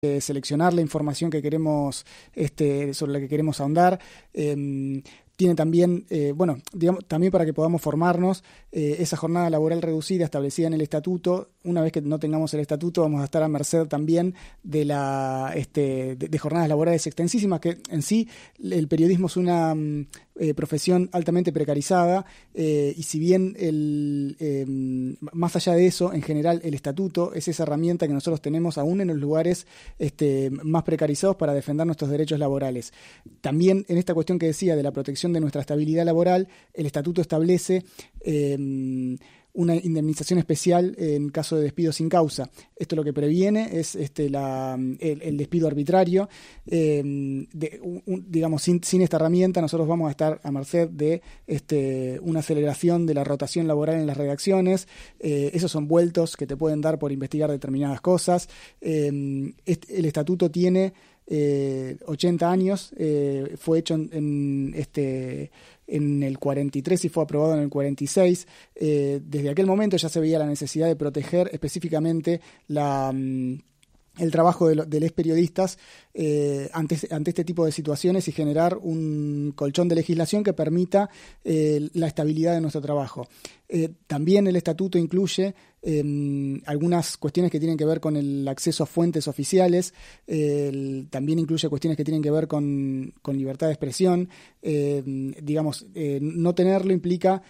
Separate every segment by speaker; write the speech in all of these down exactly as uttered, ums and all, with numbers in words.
Speaker 1: eh, seleccionar la información que queremos, este, sobre la que queremos ahondar. Eh, Tiene también, eh, bueno, digamos, también para que podamos formarnos, eh, esa jornada laboral reducida establecida en el estatuto. Una vez que no tengamos el estatuto, vamos a estar a merced también de la este, de, de jornadas laborales extensísimas, que en sí el periodismo es una eh, profesión altamente precarizada, eh, y si bien el, eh, más allá de eso, en general el estatuto es esa herramienta que nosotros tenemos aún en los lugares este, más precarizados para defender nuestros derechos laborales. También en esta cuestión que decía de la protección de nuestra estabilidad laboral, el estatuto establece eh, una indemnización especial en caso de despido sin causa. Esto lo que previene es este, la, el, el despido arbitrario. Eh, de, un, digamos, sin, sin esta herramienta nosotros vamos a estar a merced de este, una aceleración de la rotación laboral en las redacciones. Eh, esos son vueltos que te pueden dar por investigar determinadas cosas. Eh, este, el estatuto tiene Eh, ochenta años, eh, fue hecho en, en, este, en el cuarenta y tres y fue aprobado en el cuarenta y seis. Eh, desde aquel momento ya se veía la necesidad de proteger específicamente la... el trabajo de, lo, de los periodistas eh, ante, ante este tipo de situaciones y generar un colchón de legislación que permita eh, la estabilidad de nuestro trabajo. Eh, también el estatuto incluye eh, algunas cuestiones que tienen que ver con el acceso a fuentes oficiales, eh, el, también incluye cuestiones que tienen que ver con, con libertad de expresión. Eh, digamos, eh, no tenerlo implica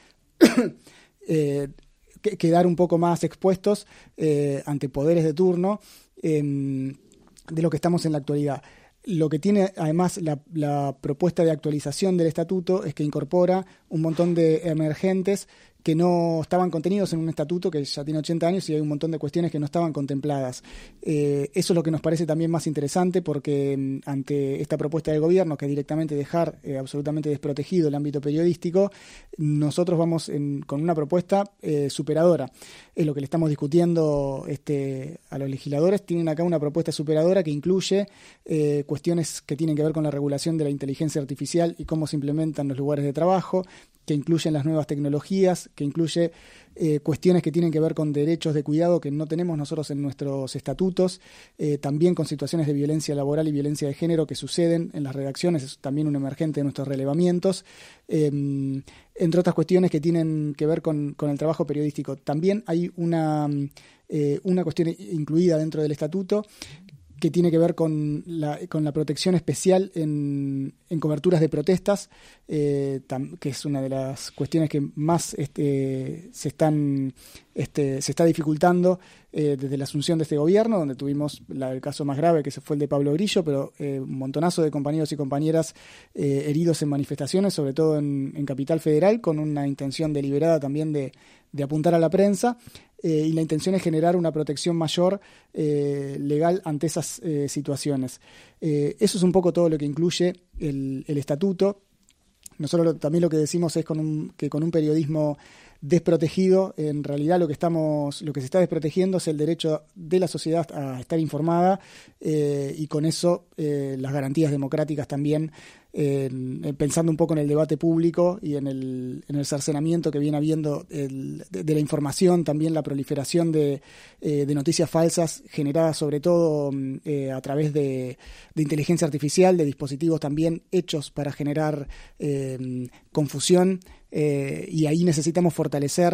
Speaker 1: eh, que, quedar un poco más expuestos eh, ante poderes de turno, Eh, de lo que estamos en la actualidad. Lo que tiene además la, la propuesta de actualización del estatuto es que incorpora un montón de emergentes que no estaban contenidos en un estatuto que ya tiene ochenta años y hay un montón de cuestiones que no estaban contempladas. Eh, eso es lo que nos parece también más interesante, porque mm, ante esta propuesta del gobierno, que es directamente dejar eh, absolutamente desprotegido el ámbito periodístico, nosotros vamos en, con una propuesta eh, superadora. Es lo que le estamos discutiendo este, a los legisladores. Tienen acá una propuesta superadora que incluye eh, cuestiones que tienen que ver con la regulación de la inteligencia artificial y cómo se implementan los lugares de trabajo, que incluyen las nuevas tecnologías, que incluye eh, cuestiones que tienen que ver con derechos de cuidado que no tenemos nosotros en nuestros estatutos, eh, también con situaciones de violencia laboral y violencia de género que suceden en las redacciones, es también un emergente de nuestros relevamientos, eh, entre otras cuestiones que tienen que ver con, con el trabajo periodístico. También hay una, eh, una cuestión incluida dentro del estatuto que tiene que ver con la, con la protección especial en, en coberturas de protestas, eh, tam, que es una de las cuestiones que más este, se están este, se está dificultando eh, desde la asunción de este gobierno, donde tuvimos la, el caso más grave, que fue el de Pablo Grillo, pero eh, un montonazo de compañeros y compañeras eh, heridos en manifestaciones, sobre todo en, en Capital Federal, con una intención deliberada también de, de apuntar a la prensa. Eh, y la intención es generar una protección mayor eh, legal ante esas eh, situaciones. Eh, eso es un poco todo lo que incluye el, el estatuto. Nosotros lo, también lo que decimos es con un, que con un periodismo desprotegido, en realidad lo que estamos, lo que se está desprotegiendo es el derecho de la sociedad a estar informada, eh, y con eso eh, las garantías democráticas también, eh, pensando un poco en el debate público y en el, en el cercenamiento que viene habiendo el, de, de la información, también la proliferación de, eh, de noticias falsas generadas sobre todo eh, a través de, de inteligencia artificial, de dispositivos también hechos para generar eh, confusión. Eh, y ahí necesitamos fortalecer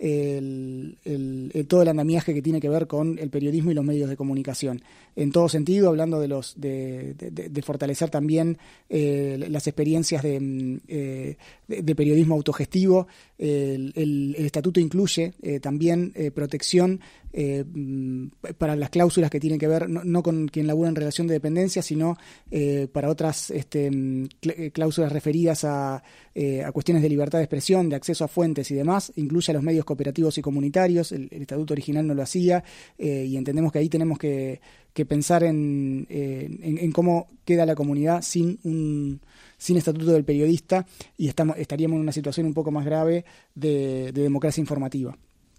Speaker 1: el, el, el, todo el andamiaje que tiene que ver con el periodismo y los medios de comunicación. En todo sentido, hablando de los de, de, de fortalecer también eh, las experiencias de, eh, de, de periodismo autogestivo. El, el, el estatuto incluye eh, también eh, protección eh, para las cláusulas que tienen que ver no, no con quien labura en relación de dependencia, sino eh, para otras este, cláusulas referidas a, eh, a cuestiones de libertad de expresión, de acceso a fuentes y demás. Incluye a los medios cooperativos y comunitarios. El, el estatuto original no lo hacía, eh, y entendemos que ahí tenemos que, que pensar en, eh, en, en cómo queda la comunidad sin un sin estatuto del periodista, y estamos, estaríamos en una situación un poco más grave de, de democracia informativa.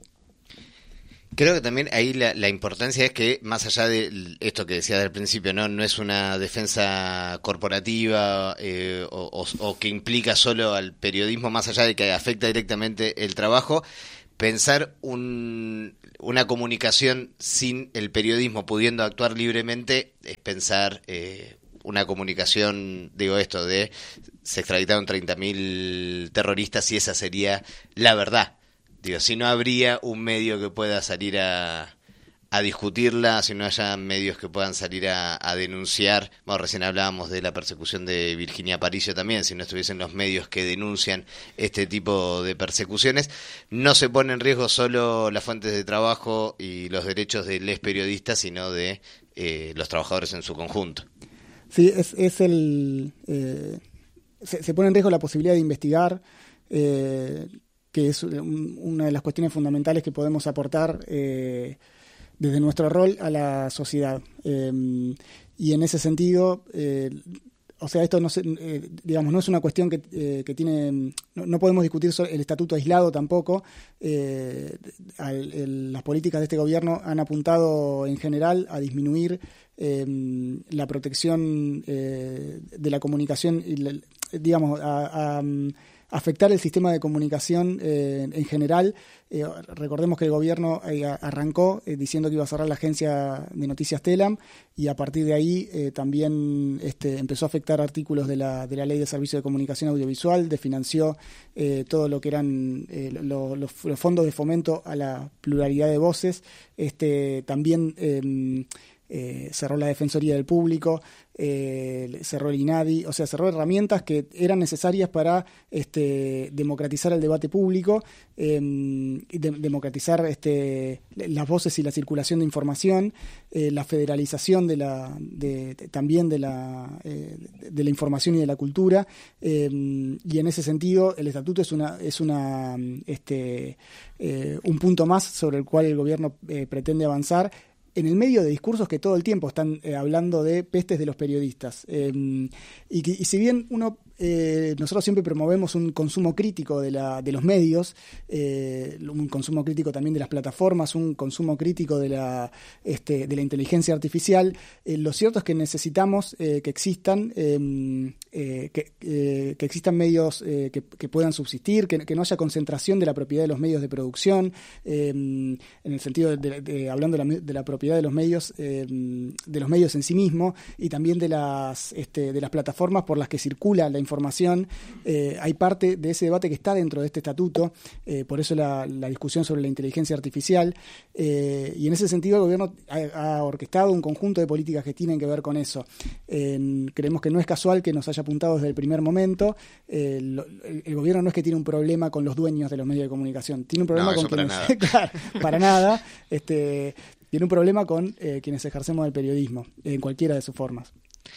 Speaker 2: Creo que también ahí la, la importancia es que, más allá de esto que decía al principio, no no es una defensa corporativa eh, o, o, o que implica solo al periodismo, más allá de que afecta directamente el trabajo, pensar un una comunicación sin el periodismo pudiendo actuar libremente es pensar eh, una comunicación, digo esto, de se extraditaron treinta mil terroristas y esa sería la verdad. Digo, si no habría un medio que pueda salir a... a discutirla, si no haya medios que puedan salir a, a denunciar. Bueno, recién hablábamos de la persecución de Virginia Aparicio también, si no estuviesen los medios que denuncian este tipo de persecuciones, no se pone en riesgo solo las fuentes de trabajo y los derechos de los periodistas, sino de eh, los trabajadores en su conjunto.
Speaker 1: Sí, es, es el... Eh, se, se pone en riesgo la posibilidad de investigar, eh, que es un, una de las cuestiones fundamentales que podemos aportar eh, desde nuestro rol a la sociedad. Eh, y en ese sentido, eh, o sea, esto no se, eh, digamos, no es una cuestión que, eh, que tiene, no, no podemos discutir sobre el estatuto aislado tampoco. Eh, al, el, las políticas de este gobierno han apuntado en general a disminuir eh, la protección eh, de la comunicación, y la, digamos, a, a afectar el sistema de comunicación eh, en general. Eh, recordemos que el gobierno eh, arrancó eh, diciendo que iba a cerrar la agencia de noticias Telam, y a partir de ahí eh, también este, empezó a afectar artículos de la, de la Ley de Servicio de Comunicación Audiovisual, desfinanció eh, todo lo que eran eh, lo, los, los fondos de fomento a la pluralidad de voces, este, también eh, Eh, cerró la Defensoría del Público, eh, cerró el INADI, o sea, cerró herramientas que eran necesarias para este, democratizar el debate público eh, y de, democratizar este, las voces y la circulación de información, eh, la federalización de la, de, de, también de la, eh, de la información y de la cultura, eh, y en ese sentido el estatuto es una, es una este, eh, un punto más sobre el cual el gobierno eh, pretende avanzar, en el medio de discursos que todo el tiempo están eh, hablando de pestes de los periodistas. Eh, y, que, y si bien uno eh, nosotros siempre promovemos un consumo crítico de, la, de los medios, eh, un consumo crítico también de las plataformas, un consumo crítico de la, este, de la inteligencia artificial, eh, lo cierto es que necesitamos eh, que existan eh, eh, que, eh, que existan medios eh, que, que puedan subsistir, que, que no haya concentración de la propiedad de los medios de producción, eh, en el sentido de, de, de hablando de la, de la propiedad de los medios, eh, de los medios en sí mismos, y también de las, este, de las plataformas por las que circula la información. Eh, hay parte de ese debate que está dentro de este estatuto, eh, por eso la, la discusión sobre la inteligencia artificial, eh, y en ese sentido el gobierno ha, ha orquestado un conjunto de políticas que tienen que ver con eso. Eh, creemos que no es casual que nos haya apuntado desde el primer momento. Eh, lo, el, el gobierno no es que tiene un problema con los dueños de los medios de comunicación, tiene un problema
Speaker 2: no,
Speaker 1: con
Speaker 2: quienes,
Speaker 1: para nada, claro, para nada este, tiene un problema con eh, quienes ejercemos el periodismo, en cualquiera de sus formas.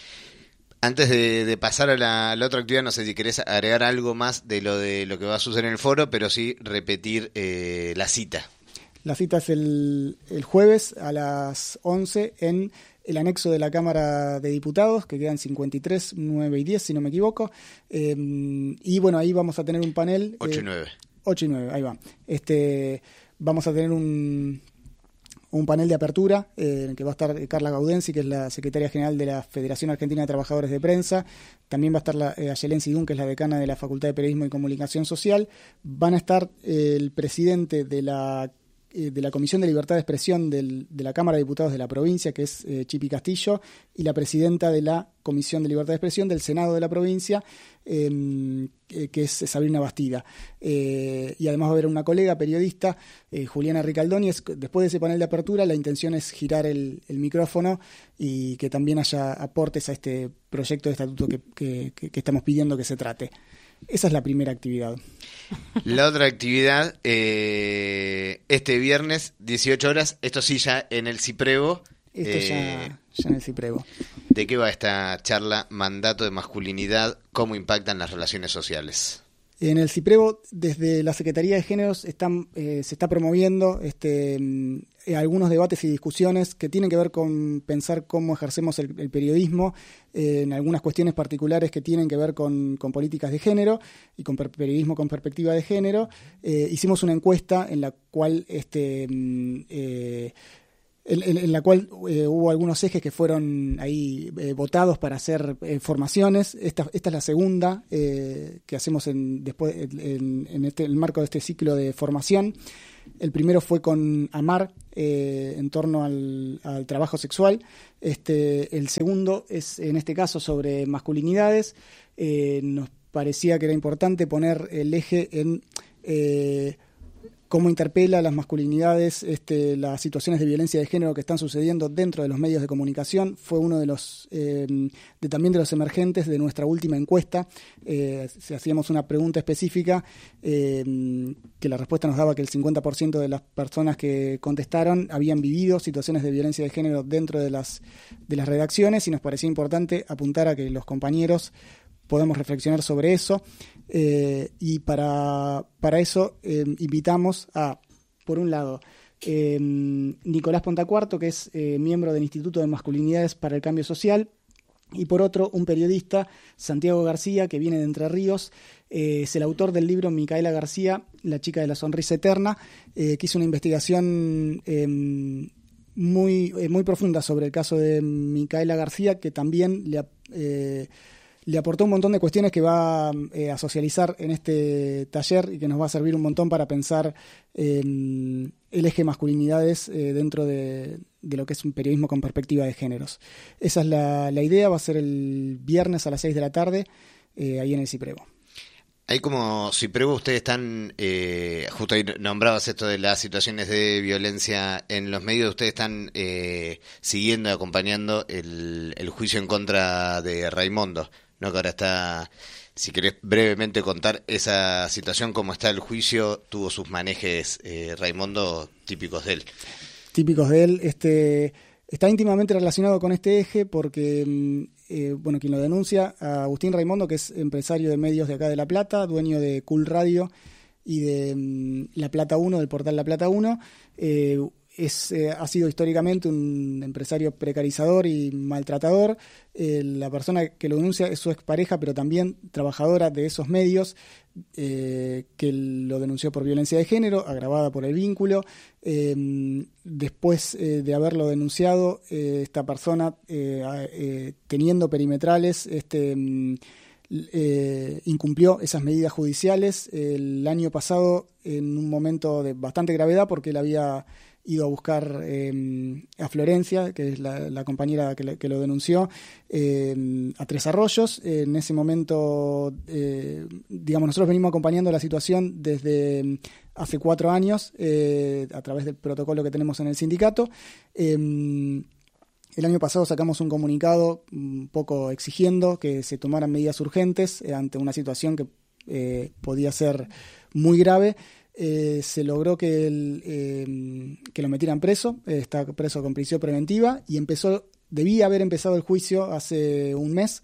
Speaker 2: Antes de, de pasar a la, a la otra actividad, no sé si querés agregar algo más de lo de lo que va a suceder en el foro, pero sí repetir eh, la cita.
Speaker 1: La cita es el, el jueves a las once en el anexo de la Cámara de Diputados, que quedan cincuenta y tres, nueve y diez, si no me equivoco. Eh, y bueno, ahí vamos a tener un panel.
Speaker 2: ocho y nueve.
Speaker 1: ocho y nueve, ahí va. Este, vamos a tener un... un panel de apertura eh, en el que va a estar Carla Gaudensi, que es la secretaria general de la Federación Argentina de Trabajadores de Prensa. También va a estar la, eh, Ayelén Sidún, que es la decana de la Facultad de Periodismo y Comunicación Social. Van a estar eh, el presidente de la eh, de la Comisión de Libertad de Expresión del, de la Cámara de Diputados de la provincia, que es eh, Chipi Castillo, y la presidenta de la Comisión de Libertad de Expresión del Senado de la provincia, eh, que es Sabrina Bastida. Eh, y además va a haber una colega periodista, eh, Juliana Ricaldoni. Después de ese panel de apertura, la intención es girar el, el micrófono y que también haya aportes a este proyecto de estatuto que, que, que estamos pidiendo que se trate. Esa es la primera actividad.
Speaker 2: La otra actividad, eh, este viernes, dieciocho horas, esto sí ya en el Ciprevo.
Speaker 1: Esto
Speaker 2: eh,
Speaker 1: ya, ya en el Ciprevo.
Speaker 2: ¿De qué va esta charla? Mandato de masculinidad, ¿cómo impactan las relaciones sociales?
Speaker 1: En el Ciprevo, desde la Secretaría de Géneros, están, eh, se está promoviendo este, eh, algunos debates y discusiones que tienen que ver con pensar cómo ejercemos el, el periodismo, eh, en algunas cuestiones particulares que tienen que ver con, con políticas de género y con per- periodismo con perspectiva de género. Eh, hicimos una encuesta en la cual este, eh, en, en, en la cual eh, hubo algunos ejes que fueron ahí eh, votados para hacer eh, formaciones. Esta, esta es la segunda eh, que hacemos en, después, en, en este, el marco de este ciclo de formación. El primero fue con Amar, eh, en torno al, al trabajo sexual. Este, el segundo es, en este caso, sobre masculinidades. Eh, nos parecía que era importante poner el eje en eh, cómo interpela las masculinidades, este, las situaciones de violencia de género que están sucediendo dentro de los medios de comunicación. Fue uno de los eh, de, también de los emergentes de nuestra última encuesta. Eh, si hacíamos una pregunta específica, eh, que la respuesta nos daba que el cincuenta por ciento de las personas que contestaron habían vivido situaciones de violencia de género dentro de las, de las redacciones, y nos parecía importante apuntar a que los compañeros podamos reflexionar sobre eso. Eh, y para, para eso eh, invitamos a, por un lado, eh, Nicolás Pontacuarto, que es eh, miembro del Instituto de Masculinidades para el Cambio Social, y por otro, un periodista, Santiago García, que viene de Entre Ríos. Eh, es el autor del libro Micaela García, La chica de la sonrisa eterna, eh, que hizo una investigación eh, muy, eh, muy profunda sobre el caso de Micaela García, que también le eh, le aportó un montón de cuestiones que va eh, a socializar en este taller y que nos va a servir un montón para pensar eh, el eje masculinidades eh, dentro de, de lo que es un periodismo con perspectiva de géneros. Esa es la, la idea. Va a ser el viernes a las seis de la tarde, eh, ahí en el Ciprego.
Speaker 2: Ahí como Ciprego ustedes están, eh, justo ahí nombrabas esto de las situaciones de violencia en los medios, ustedes están eh, siguiendo y acompañando el, el juicio en contra de Raimondo, ¿no? Que ahora está, si querés brevemente contar esa situación, cómo está el juicio, tuvo sus manejes eh, Raimondo típicos de él.
Speaker 1: Típicos de él, este... Está íntimamente relacionado con este eje porque, eh, bueno, quien lo denuncia, a Agustín Raimondo, que es empresario de medios de acá de La Plata, dueño de Cool Radio y de um, La Plata uno, del portal La Plata uno, eh, es, eh, ha sido históricamente un empresario precarizador y maltratador. Eh, la persona que lo denuncia es su expareja, pero también trabajadora de esos medios, eh, que lo denunció por violencia de género, agravada por el vínculo. Eh, después eh, de haberlo denunciado, eh, esta persona, eh, eh, teniendo perimetrales, este... Eh, incumplió esas medidas judiciales el año pasado en un momento de bastante gravedad, porque él había ido a buscar eh, a Florencia, que es la, la compañera que, que lo denunció, eh, a Tres Arroyos. En ese momento, eh, digamos, nosotros venimos acompañando la situación desde hace cuatro años eh, a través del protocolo que tenemos en el sindicato. Eh, El año pasado sacamos un comunicado un poco exigiendo que se tomaran medidas urgentes eh, ante una situación que eh, podía ser muy grave. Eh, se logró que, el, eh, que lo metieran preso, eh, está preso con prisión preventiva, y empezó, debía haber empezado el juicio hace un mes,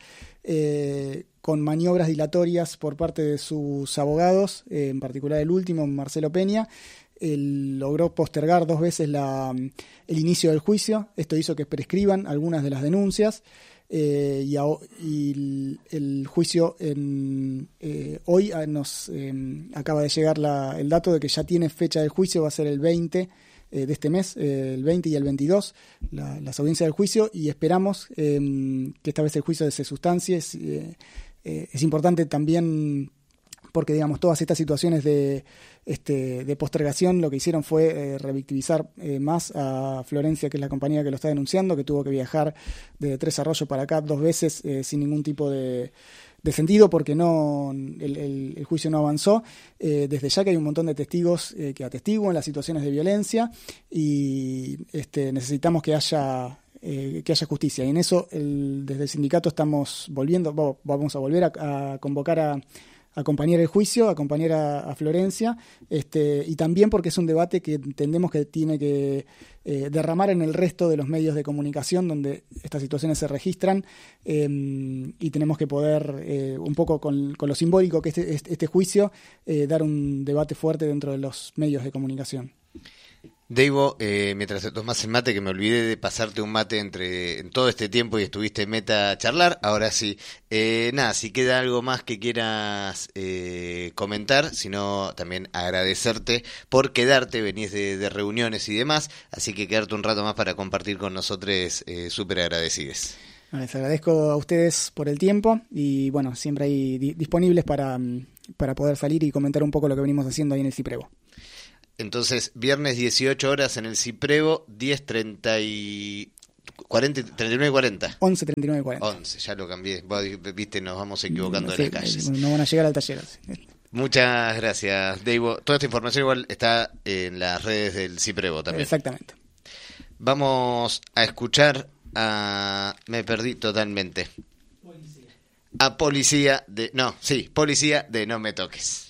Speaker 1: eh, con maniobras dilatorias por parte de sus abogados, eh, en particular el último, Marcelo Peña. Él logró postergar dos veces la, el inicio del juicio. Esto hizo que prescriban algunas de las denuncias, eh, y, a, y el, el juicio en, eh, hoy nos eh, acaba de llegar la, el dato de que ya tiene fecha del juicio. Va a ser el veinte eh, de este mes, eh, el veinte y el veintidós, la, las audiencias del juicio, y esperamos eh, que esta vez el juicio se sustancie. Es, eh, eh, es importante también porque, digamos, todas estas situaciones de, este, de postergación lo que hicieron fue eh, revictimizar eh, más a Florencia, que es la compañía que lo está denunciando, que tuvo que viajar de Tres Arroyos para acá dos veces eh, sin ningún tipo de, de sentido, porque no el, el, el juicio no avanzó. Eh, desde ya que hay un montón de testigos eh, que atestiguan las situaciones de violencia, y este, necesitamos que haya... Eh, que haya justicia, y en eso el, desde el sindicato estamos volviendo, vamos a volver a, a convocar a acompañar el juicio, acompañar a, a Florencia, este, y también porque es un debate que entendemos que tiene que eh, derramar en el resto de los medios de comunicación donde estas situaciones se registran, eh, y tenemos que poder, eh, un poco con, con lo simbólico que este, este, este juicio, eh, dar un debate fuerte dentro de los medios de comunicación.
Speaker 2: Deivo, eh, mientras te tomas el mate, que me olvidé de pasarte un mate entre en todo este tiempo y estuviste en Meta a charlar, ahora sí. Eh, nada, si queda algo más que quieras eh, comentar, sino también agradecerte por quedarte, venís de, de reuniones y demás, así que quedarte un rato más para compartir con nosotros, eh, súper agradecidos.
Speaker 1: Les agradezco a ustedes por el tiempo y bueno, siempre ahí di- disponibles para, para poder salir y comentar un poco lo que venimos haciendo ahí en el Ciprevo.
Speaker 2: Entonces, viernes dieciocho horas en el Ciprevo, diez, treinta y... cuarenta, treinta y nueve y cuarenta.
Speaker 1: once, treinta y nueve, cuarenta.
Speaker 2: once, ya lo cambié. Vos, viste, nos vamos equivocando
Speaker 1: Sí,
Speaker 2: en las calles.
Speaker 1: no van a llegar al taller.
Speaker 2: Muchas gracias, Deivo. Toda esta información igual está en las redes del Ciprevo también.
Speaker 1: Exactamente.
Speaker 2: Vamos a escuchar a... Me perdí totalmente. Policía. A Policía de... No, sí, Policía de No Me Toques.